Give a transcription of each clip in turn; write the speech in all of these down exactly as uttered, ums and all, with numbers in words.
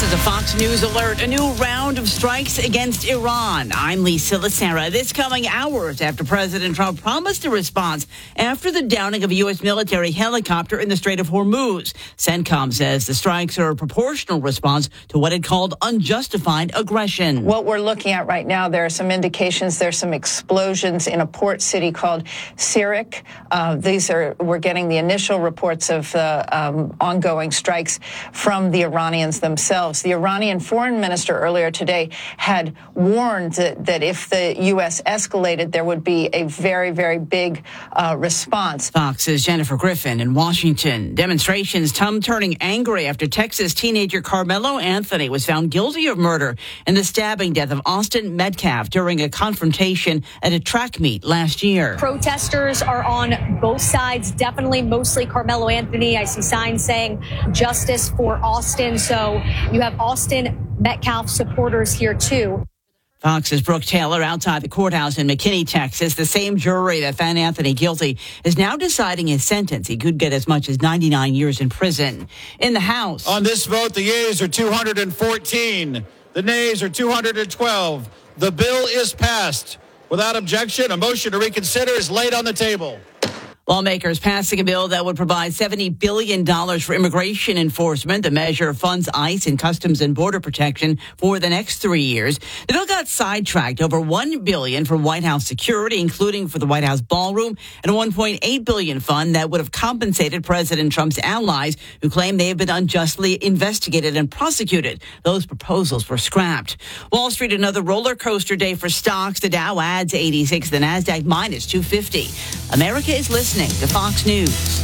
This is a Fox News alert. A new round of strikes against Iran. I'm Lisa Lacera. This coming hours after President Trump promised a response after the downing of a U S military helicopter in the Strait of Hormuz. CENTCOM says the strikes are a proportional response to what it called unjustified aggression. What we're looking at right now, there are some indications there's some explosions in a port city called Sirik. Uh, these are, we're getting the initial reports of uh, um, ongoing strikes from the Iranians themselves. The Iranian foreign minister earlier today had warned that, that if the U S escalated, there would be a very, very big uh, response. Fox's Jennifer Griffin in Washington. Demonstrations turning angry after Texas teenager Carmelo Anthony was found guilty of murder in the stabbing death of Austin Metcalf during a confrontation at a track meet last year. Protesters are on both sides, definitely mostly Carmelo Anthony. I see signs saying justice for Austin. So you have Austin Metcalf supporters here, too. Fox's Brooke Taylor outside the courthouse in McKinney, Texas. The same jury that found Anthony guilty is now deciding his sentence. He could get as much as ninety-nine years in prison. In the House. On this vote, the yeas are two hundred fourteen. The nays are two hundred twelve. The bill is passed. Without objection, a motion to reconsider is laid on the table. Lawmakers passing a bill that would provide seventy billion dollars for immigration enforcement. The measure funds ICE and Customs and Border Protection for the next three years. The bill got sidetracked. Over one billion dollars for White House security, including for the White House ballroom, and a one point eight billion dollars fund that would have compensated President Trump's allies who claim they have been unjustly investigated and prosecuted. Those proposals were scrapped. Wall Street, another roller coaster day for stocks. The Dow adds eighty-six, the Nasdaq minus two fifty. America is listening to Fox News.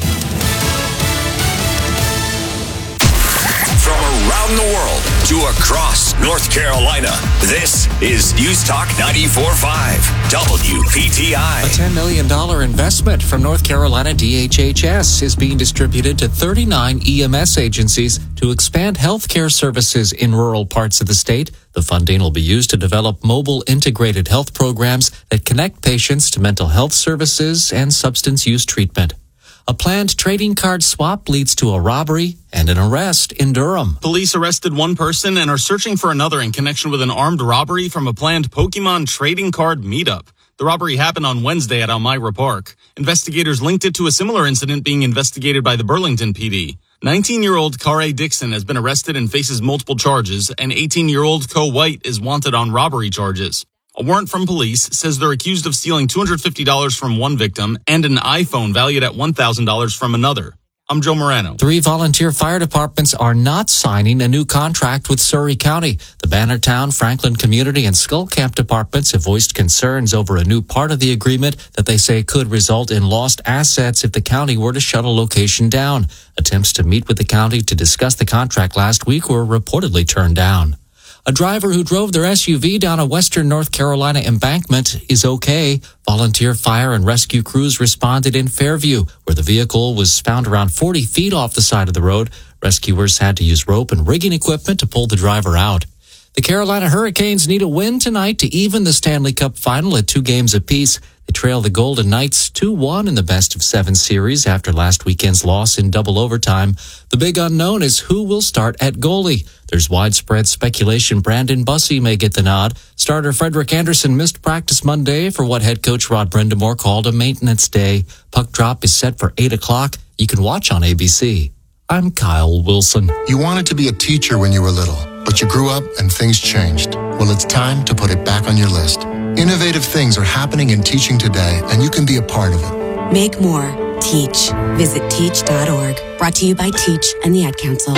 From around the world to across North Carolina, this is News Talk ninety-four point five W P T I. A ten million dollars investment from North Carolina D H H S is being distributed to thirty-nine E M S agencies to expand healthcare services in rural parts of the state. The funding will be used to develop mobile integrated health programs that connect patients to mental health services and substance use treatment. A planned trading card swap leads to a robbery and an arrest in Durham. Police arrested one person and are searching for another in connection with an armed robbery from a planned Pokemon trading card meetup. The robbery happened on Wednesday at Elmira Park. Investigators linked it to a similar incident being investigated by the Burlington P D. nineteen-year-old Carre Dixon has been arrested and faces multiple charges, and eighteen-year-old Co White is wanted on robbery charges. A warrant from police says they're accused of stealing two hundred fifty dollars from one victim and an iPhone valued at one thousand dollars from another. I'm Joe Morano. Three volunteer fire departments are not signing a new contract with Surry County. The Bannertown, Franklin Community, and Skullcamp departments have voiced concerns over a new part of the agreement that they say could result in lost assets if the county were to shut a location down. Attempts to meet with the county to discuss the contract last week were reportedly turned down. A driver who drove their S U V down a western North Carolina embankment is okay. Volunteer fire and rescue crews responded in Fairview, where the vehicle was found around forty feet off the side of the road. Rescuers had to use rope and rigging equipment to pull the driver out. The Carolina Hurricanes need a win tonight to even the Stanley Cup final at two games apiece. They trail the Golden Knights two one in the best of seven series after last weekend's loss in double overtime. The big unknown is who will start at goalie. There's widespread speculation Brandon Bussey may get the nod. Starter Frederick Anderson missed practice Monday for what head coach Rod Brindamore called a maintenance day. Puck drop is set for eight o'clock. You can watch on A B C. I'm Kyle Wilson. You wanted to be a teacher when you were little, but you grew up and things changed. Well, it's time to put it back on your list. Innovative things are happening in teaching today, and you can be a part of it. Make more. Teach. Visit teach dot org. Brought to you by Teach and the Ad Council.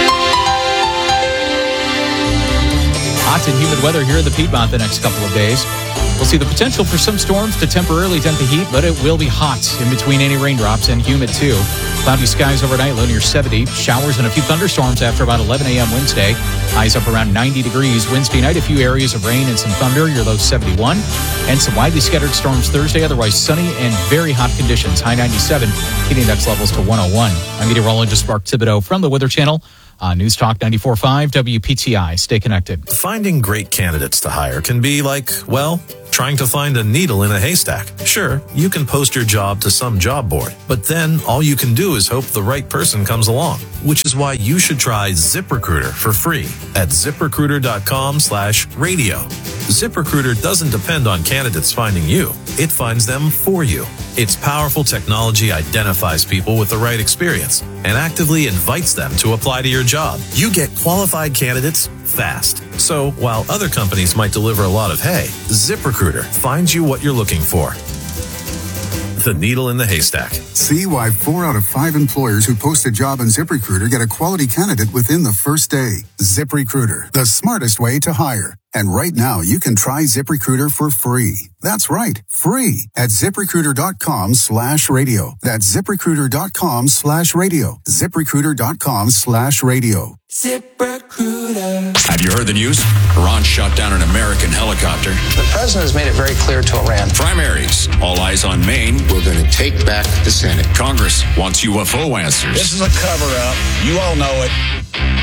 Hot and humid weather here in the Piedmont the next couple of days. We'll see the potential for some storms to temporarily dent the heat, but it will be hot in between any raindrops and humid too. Cloudy skies overnight, low near seventy. Showers and a few thunderstorms after about eleven a.m. Wednesday. Highs up around ninety degrees. Wednesday night, a few areas of rain and some thunder. Your low seventy-one. And some widely scattered storms Thursday. Otherwise sunny and very hot conditions. High ninety-seven. Heat index levels to one oh one. I'm meteorologist Mark Thibodeau from the Weather Channel. On News Talk ninety-four point five W P T I. Stay connected. Finding great candidates to hire can be like, well, trying to find a needle in a haystack. Sure, you can post your job to some job board, but then all you can do is hope the right person comes along, which is why you should try ZipRecruiter for free at ZipRecruiter.com slash radio. ZipRecruiter doesn't depend on candidates finding you. It finds them for you. Its powerful technology identifies people with the right experience and actively invites them to apply to your job. You get qualified candidates fast. So while other companies might deliver a lot of hay, ZipRecruiter finds you what you're looking for. The needle in the haystack. See why four out of five employers who post a job on ZipRecruiter get a quality candidate within the first day. ZipRecruiter, the smartest way to hire. And right now, you can try ZipRecruiter for free. That's right, free at ZipRecruiter.com slash radio. That's ZipRecruiter.com slash radio. ZipRecruiter.com slash radio. ZipRecruiter. Have you heard the news? Iran shot down an American helicopter. The president has made it very clear to Iran. Primaries. All eyes on Maine. We're going to take back the Senate. Congress wants U F O answers. This is a cover-up. You all know it.